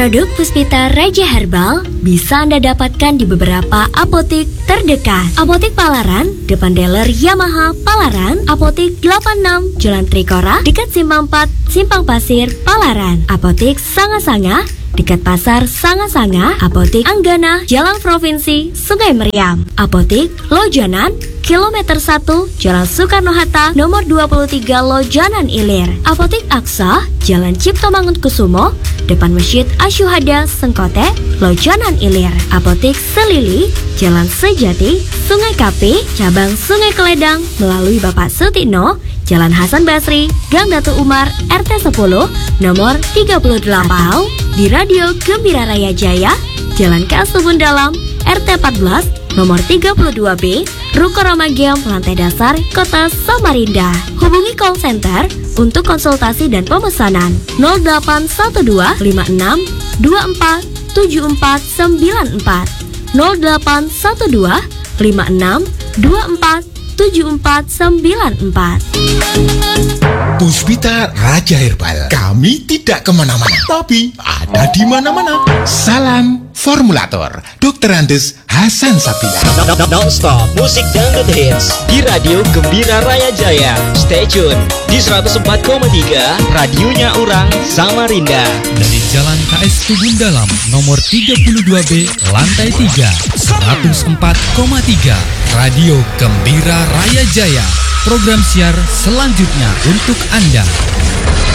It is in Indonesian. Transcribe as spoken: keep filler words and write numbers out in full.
Produk Puspita Raja Herbal bisa Anda dapatkan di beberapa apotek terdekat. Apotek Palaran, depan dealer Yamaha Palaran. Apotek delapan puluh enam, Jalan Trikora, dekat Simpang empat, Simpang Pasir, Palaran. Apotek Sanga-Sanga, dekat Pasar Sanga-Sanga. Apotek Anggana, Jalan Provinsi, Sungai Meriam. Apotek Lojanan, Kilometer satu, Jalan Soekarno-Hatta, nomor dua puluh tiga, Lojanan Ilir. Apotek Aksa, Jalan Cipto Mangunkusumo, depan Masjid Asyuhada Sengkote, Lojanan Ilir. Apotek Selili, Jalan Sejati, Sungai Kapi, Cabang Sungai Keledang, melalui Bapak Sutino, Jalan Hasan Basri, Gang Datu Umar, R T sepuluh, nomor tiga puluh delapan. Atau di Radio Gembira Raya Jaya, Jalan K S Tubun Dalam, R T empat belas, nomor tiga puluh dua B, Ruko Ramagem, lantai dasar, Kota Samarinda. Hubungi call center untuk konsultasi dan pemesanan nol delapan satu dua lima enam dua empat tujuh empat sembilan empat nol delapan satu dua lima enam dua empat tujuh empat sembilan empat. Puspita Raja Herbal, kami tidak kemana-mana, tapi ada di mana-mana. Salam Formulator, Dokter Andes Hasan Sabila. Non-stop musik dangdut hits di Radio Gembira Raya Jaya. Stay tune di seratus empat koma tiga radionya Urang Samarinda. Dari Jalan K S Tubun Dalam nomor tiga puluh dua B lantai tiga, seratus empat koma tiga Radio Gembira Raya Jaya. Program siar selanjutnya untuk Anda.